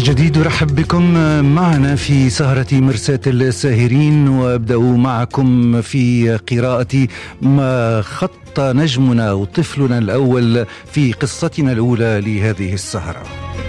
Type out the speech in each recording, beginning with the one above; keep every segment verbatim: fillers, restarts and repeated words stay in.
جديد أرحب بكم معنا في سهرة مرساة الساهرين، وأبدأ معكم في قراءة ما خط نجمنا وطفلنا الأول في قصتنا الأولى لهذه السهرة.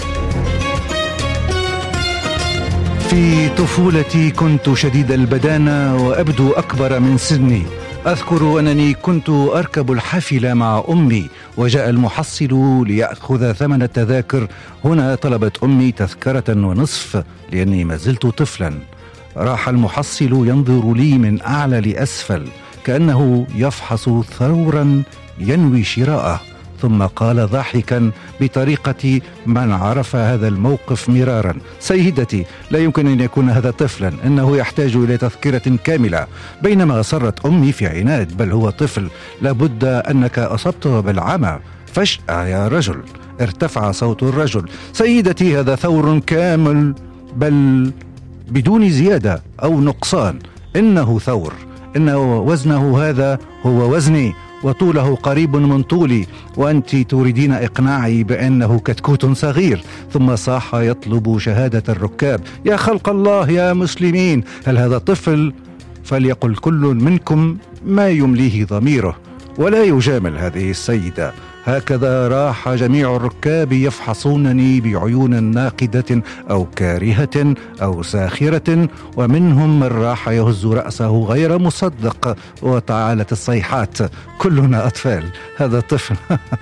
في طفولتي كنت شديد البدانة وأبدو أكبر من سني. أذكر أنني كنت أركب الحافلة مع أمي، وجاء المحصل ليأخذ ثمن التذاكر. هنا طلبت أمي تذكرة ونصف لأني ما زلت طفلا. راح المحصل ينظر لي من أعلى لأسفل كأنه يفحص ثورا ينوي شراءه، ثم قال ضاحكا بطريقة من عرف هذا الموقف مرارا: سيدتي، لا يمكن أن يكون هذا طفلا، إنه يحتاج إلى تذكرة كاملة. بينما أصرت أمي في عناد: بل هو طفل، لابد أنك أصبته بالعمى. فجأة يا رجل ارتفع صوت الرجل: سيدتي، هذا ثور كامل، بل بدون زيادة أو نقصان. إنه ثور، إن وزنه هذا هو وزني، وطوله قريب من طولي، وأنت تريدين إقناعي بأنه كتكوت صغير. ثم صاح يطلب شهادة الركاب: يا خلق الله يا مسلمين، هل هذا طفل؟ فليقل كل منكم ما يمليه ضميره، ولا يجامل هذه السيدة. هكذا راح جميع الركاب يفحصونني بعيون ناقدة أو كارهة أو ساخرة، ومنهم من راح يهز رأسه غير مصدق. وتعالت الصيحات: كلنا أطفال، هذا طفل.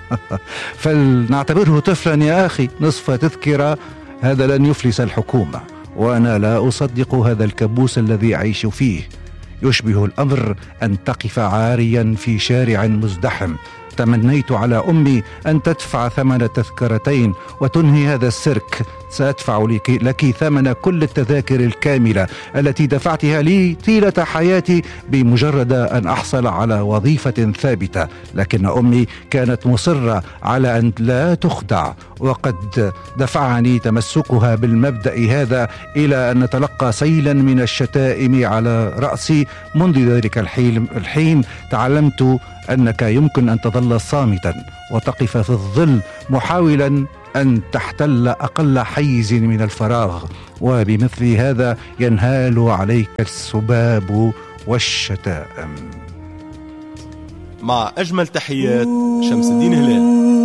فلنعتبره طفلا يا أخي، نصف تذكرة، هذا لن يفلس الحكومة. وأنا لا أصدق هذا الكابوس الذي أعيش فيه. يشبه الأمر أن تقف عاريا في شارع مزدحم. تمنيت على أمي أن تدفع ثمن التذكرتين وتنهي هذا السيرك. سأدفع لك, لك ثمن كل التذاكر الكاملة التي دفعتها لي طيلة حياتي بمجرد أن أحصل على وظيفة ثابتة. لكن أمي كانت مصرة على أن لا تخدع، وقد دفعني تمسكها بالمبدأ هذا إلى أن نتلقى سيلا من الشتائم على رأسي. منذ ذلك الحين تعلمت أنك يمكن أن تظل صامتا وتقف في الظل محاولا أن تحتل أقل حيز من الفراغ، وبمثل هذا ينهال عليك السباب والشتائم. مع أجمل تحيات، شمس الدين هلال.